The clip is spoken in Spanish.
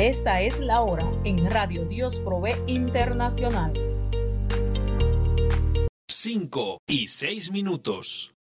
Esta es la hora en Radio Dios Provee Internacional. 5:06.